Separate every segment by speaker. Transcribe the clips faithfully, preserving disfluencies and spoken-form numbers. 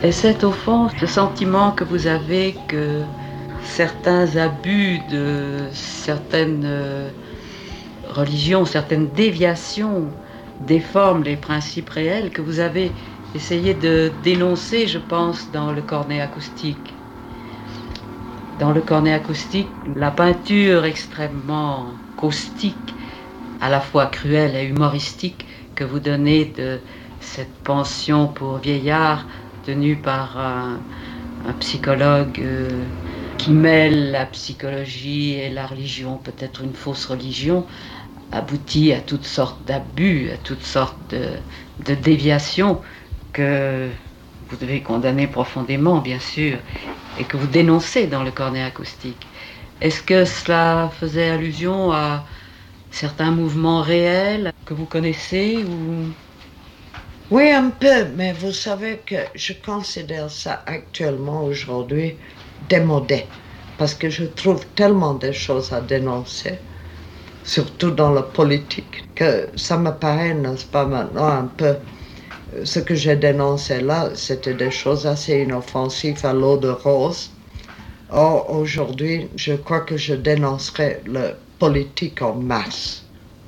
Speaker 1: Et c'est au fond ce sentiment que vous avez que certains abus de certaines euh, religions, certaines déviations déforment les principes réels que vous avez essayé de dénoncer, je pense, dans le cornet acoustique. Dans le cornet acoustique, la peinture extrêmement caustique, à la fois cruelle et humoristique, que vous donnez de cette pension pour vieillards tenue par un, un psychologue euh, qui mêle la psychologie et la religion, peut-être une fausse religion, aboutit à toutes sortes d'abus, à toutes sortes de, de déviations que vous devez condamner profondément, bien sûr, et que vous dénoncez dans le cornet acoustique. Est-ce que cela faisait allusion à certains mouvements réels que vous connaissez ou...
Speaker 2: Oui, un peu, mais vous savez que je considère ça actuellement, aujourd'hui, démodé, parce que je trouve tellement de choses à dénoncer, surtout dans la politique, que ça me paraît, n'est-ce pas, maintenant un peu... Ce que j'ai dénoncé là, c'était des choses assez inoffensives à l'eau de rose. Or, aujourd'hui, je crois que je dénoncerai la politique en masse.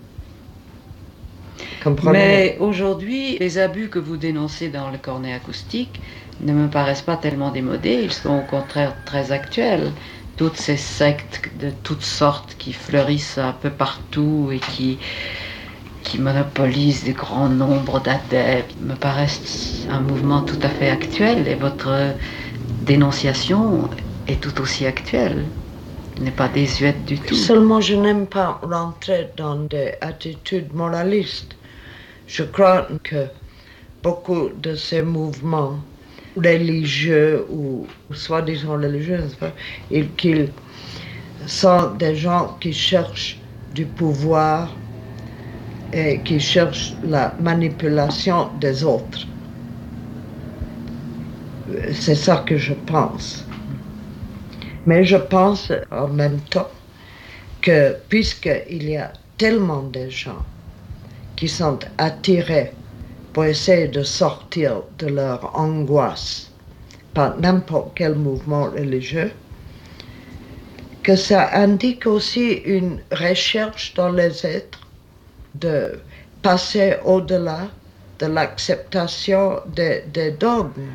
Speaker 1: Comprenez? Mais aujourd'hui, les abus que vous dénoncez dans le cornet acoustique ne me paraissent pas tellement démodés, ils sont au contraire très actuels. Toutes ces sectes de toutes sortes qui fleurissent un peu partout et qui, qui monopolisent des grands nombres d'adeptes me paraissent un mouvement tout à fait actuel, et votre dénonciation est tout aussi actuelle. Elle n'est pas désuète du tout.
Speaker 2: Seulement, je n'aime pas rentrer dans des attitudes moralistes. Je crois que beaucoup de ces mouvements religieux ou soi-disant religieux, qu'ils sont des gens qui cherchent du pouvoir et qui cherchent la manipulation des autres. C'est ça que je pense. Mais je pense en même temps que puisqu'il y a tellement de gens qui sont attirés pour essayer de sortir de leur angoisse par n'importe quel mouvement religieux, que ça indique aussi une recherche dans les êtres de passer au-delà de l'acceptation des, des dogmes.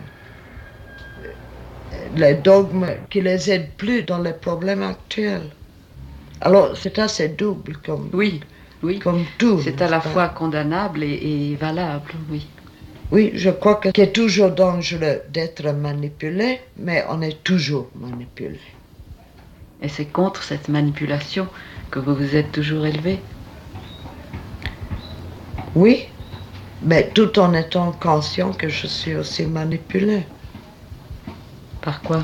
Speaker 2: Les dogmes qui les aident plus dans les problèmes actuels. Alors, c'est assez double comme,
Speaker 1: oui, oui.
Speaker 2: comme tout.
Speaker 1: C'est à la pas? fois condamnable et, et valable, oui.
Speaker 2: Oui, je crois que c'est toujours dangereux d'être manipulé, mais on est toujours manipulé.
Speaker 1: Et c'est contre cette manipulation que vous vous êtes toujours élevé?
Speaker 2: Oui, mais tout en étant conscient que je suis aussi manipulé.
Speaker 1: Par quoi?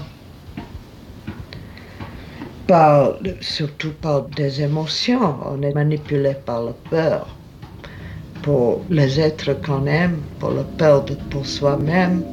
Speaker 2: Par, surtout par des émotions. On est manipulé par la peur. Pour les êtres qu'on aime, pour la peur de, pour soi-même.